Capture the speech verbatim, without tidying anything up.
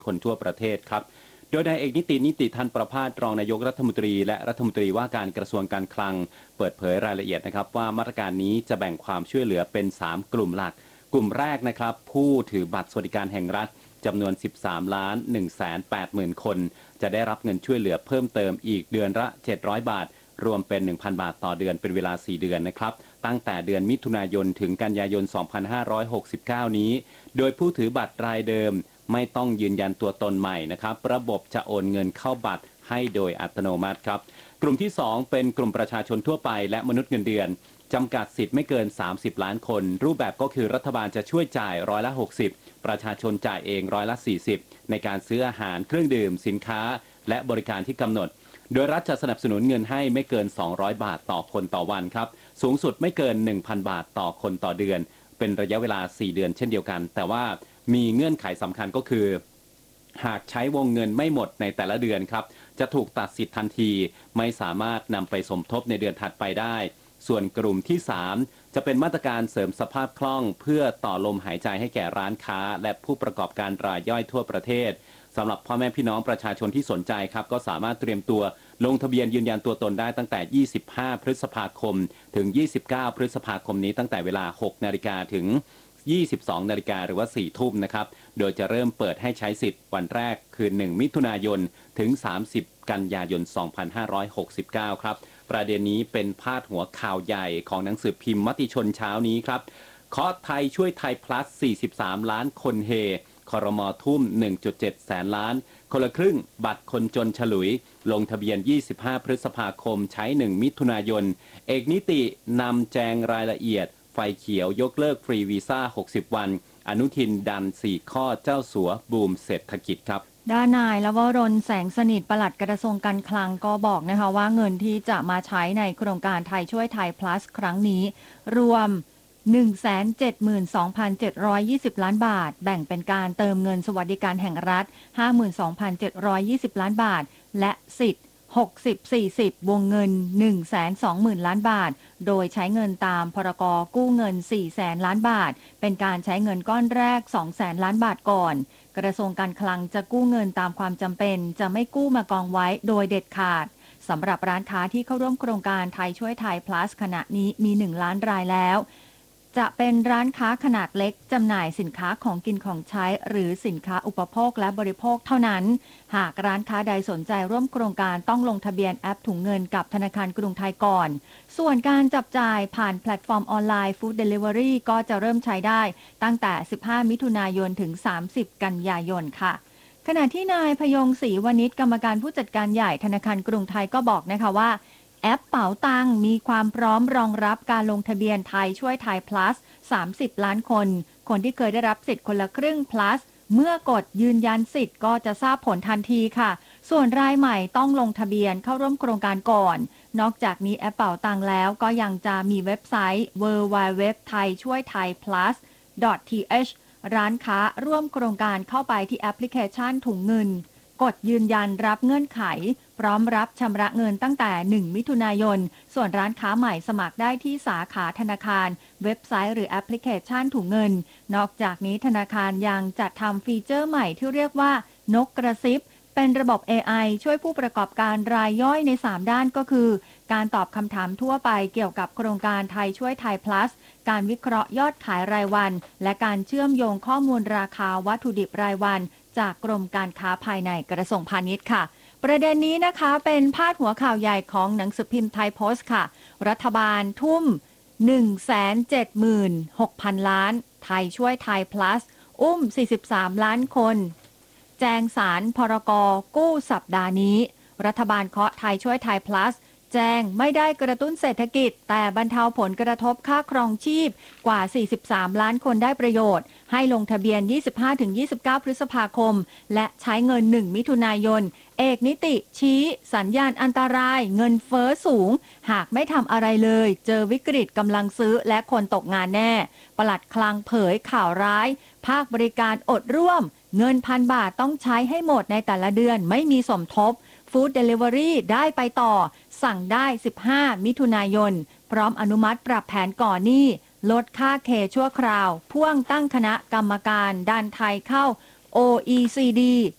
คนทั่วประเทศครับโดยนายเอกนิตินิติทันประภาสรองนายกรัฐมนตรีและรัฐมนตรีว่าการกระทรวงการคลังเปิดเผยรายละเอียดนะครับว่ามาตรการนี้จะแบ่งความช่วยเหลือเป็นสามกลุ่มหลักกลุ่มแรกนะครับผู้ถือบัตรสวัสดิการแห่งรัฐจำนวน สิบสามล้านหนึ่งแสนแปดหมื่น คนจะได้รับเงินช่วยเหลือเพิ่มเติมอีกเดือนละเจ็ดร้อยบาทรวมเป็น หนึ่งพัน บาทต่อเดือนเป็นเวลาสี่เดือนนะครับตั้งแต่เดือนมิถุนายนถึงกันยายน สองพันห้าร้อยหกสิบเก้า นี้โดยผู้ถือบัตรรายเดิมไม่ต้องยืนยันตัวตนใหม่นะครับระบบจะโอนเงินเข้าบัตรให้โดยอัตโนมัติครับกลุ่มที่สองเป็นกลุ่มประชาชนทั่วไปและมนุษย์เงินเดือนจำกัดสิทธิ์ไม่เกินสามสิบล้านคนรูปแบบก็คือรัฐบาลจะช่วยจ่ายร้อยละหกสิบประชาชนจ่ายเองร้อยละสี่สิบในการซื้ออาหารเครื่องดื่มสินค้าและบริการที่กำหนดโดยรัฐจะสนับสนุนเงินให้ไม่เกินสองร้อยบาทต่อคนต่อวันครับสูงสุดไม่เกิน หนึ่งพัน บาทต่อคนต่อเดือนเป็นระยะเวลาสี่เดือนเช่นเดียวกันแต่ว่ามีเงื่อนไขสำคัญก็คือหากใช้วงเงินไม่หมดในแต่ละเดือนครับจะถูกตัดสิทธิ์ทันทีไม่สามารถนำไปสมทบในเดือนถัดไปได้ส่วนกลุ่มที่สามจะเป็นมาตรการเสริมสภาพคล่องเพื่อต่อลมหายใจให้แก่ร้านค้าและผู้ประกอบการรายย่อยทั่วประเทศสำหรับพ่อแม่พี่น้องประชาชนที่สนใจครับก็สามารถเตรียมตัวลงทะเบียนยืนยันตัวตนได้ตั้งแต่ยี่สิบห้าพฤษภาคมถึงยี่สิบเก้าพฤษภาคมนี้ตั้งแต่เวลาหกนาฬิกาถึงยี่สิบสองนาฬิกาหรือว่าสี่ทุ่มนะครับโดยจะเริ่มเปิดให้ใช้สิทธิ์วันแรกคือหนึ่งมิถุนายนถึงสามสิบกันยายนสองพันห้าร้อยหกสิบเก้าครับประเด็นนี้เป็นพาดหัวข่าวใหญ่ของหนังสือพิมพ์มติชนเช้านี้ครับเคาะไทยช่วยไทย plus สี่สิบสามล้านคนเฮครม.ทุ่ม หนึ่งจุดเจ็ด แสนล้านคนละครึ่งบัตรคนจนฉลุยลงทะเบียนยี่สิบห้าพฤษภาคมใช้หนึ่งมิถุนายนเอกนิตินำแจงรายละเอียดไฟเขียวยกเลิกฟรีวีซ่าหกสิบวันอนุทินดันสี่ข้อเจ้าสัวบูมเศรษฐกิจครับด้านนายลวรนแสงสนิทปลัดกระทรวงการคลังก็บอกนะคะว่าเงินที่จะมาใช้ในโครงการไทยช่วยไทย plus ครั้งนี้รวม หนึ่งแสนเจ็ดหมื่นสองพันเจ็ดร้อยยี่สิบ ล้านบาทแบ่งเป็นการเติมเงินสวัสดิการแห่งรัฐ ห้าหมื่นสองพันเจ็ดร้อยยี่สิบ ล้านบาทและสิทธิ์หกสิบ สี่สิบ วงเงิน หนึ่งแสนสองหมื่น ล้านบาทโดยใช้เงินตามพรกกู้เงิน สี่แสน ล้านบาทเป็นการใช้เงินก้อนแรก สองแสน ล้านบาทก่อนกระทรวงการคลังจะกู้เงินตามความจำเป็นจะไม่กู้มากองไว้โดยเด็ดขาดสำหรับร้านค้าที่เข้าร่วมโครงการไทยช่วยไทย plus ขณะนี้มีหนึ่งล้านรายแล้วจะเป็นร้านค้าขนาดเล็กจำหน่ายสินค้าของกินของใช้หรือสินค้าอุปโภคและบริโภคเท่านั้นหากร้านค้าใดสนใจร่วมโครงการต้องลงทะเบียนแอปถุงเงินกับธนาคารกรุงไทยก่อนส่วนการจับจ่ายผ่านแพลตฟอร์มออนไลน์ฟู้ดเดลิเวอรี่ก็จะเริ่มใช้ได้ตั้งแต่สิบห้ามิถุนายนถึงสามสิบกันยายนค่ะขณะที่นายพยงศรีวณิชกรรมการผู้จัดการใหญ่ธนาคารกรุงไทยก็บอกนะคะว่าแอปเป๋าตังมีความพร้อมรองรับการลงทะเบียนไทยช่วยไทย plus สามสิบล้านคนคนที่เคยได้รับสิทธิ์คนละครึ่ง plus เมื่อกดยืนยันสิทธิ์ก็จะทราบผลทันทีค่ะส่วนรายใหม่ต้องลงทะเบียนเข้าร่วมโครงการก่อนนอกจากนี้แอปเป๋าตังแล้วก็ยังจะมีเว็บไซต์ ดับเบิลยู ดับเบิลยู ดับเบิลยู ดอท ไทยช่วยไทย plus ดอท ที เอช ร้านค้าร่วมโครงการเข้าไปที่แอปพลิเคชันถุงเงินกดยืนยันรับเงื่อนไขพร้อมรับชำระเงินตั้งแต่หนึ่งมิถุนายนส่วนร้านค้าใหม่สมัครได้ที่สาขาธนาคารเว็บไซต์หรือแอปพลิเคชันถุงเงินนอกจากนี้ธนาคารยังจัดทำฟีเจอร์ใหม่ที่เรียกว่านกกระซิบเป็นระบบ เอ ไอ ช่วยผู้ประกอบการรายย่อยในสามด้านก็คือการตอบคำถามทั่วไปเกี่ยวกับโครงการไทยช่วยไทย plus การวิเคราะห์ยอดขายรายวันและการเชื่อมโยงข้อมูลราคาวัตถุดิบรายวันจากกรมการค้าภายในกระทรวงพาณิชย์ค่ะประเด็นนี้นะคะเป็นพาดหัวข่าวใหญ่ของหนังสือพิมพ์ไทยโพสต์ค่ะรัฐบาลทุ่ม หนึ่งแสนเจ็ดหมื่นหกพัน ล้านไทยช่วยไทย plus อุ้มสี่สิบสามล้านคนแจงสารพรกกู้สัปดาห์นี้รัฐบาลเคาะไทยช่วยไทย plus แจ้งไม่ได้กระตุ้นเศรษฐกิจแต่บรรเทาผลกระทบค่าครองชีพกว่าสี่สิบสามล้านคนได้ประโยชน์ให้ลงทะเบียน ยี่สิบห้าถึงยี่สิบเก้า พฤษภาคมและใช้เงินหนึ่งมิถุนายนเอกนิติชี้สัญญาณอันตรายเงินเฟ้อสูงหากไม่ทำอะไรเลยเจอวิกฤตกำลังซื้อและคนตกงานแน่ปลัดคลังเผยข่าวร้ายภาคบริการอดร่วมเงินพันบาทต้องใช้ให้หมดในแต่ละเดือนไม่มีสมทบฟู้ดเดลิเวอรี่ได้ไปต่อสั่งได้สิบห้ามิถุนายนพร้อมอนุมัติปรับแผนก่อนหนี้ลดค่าเคชั่วคราวพ่วงตั้งคณะกรรมการดันไทยเข้า โอ อี ซี ดี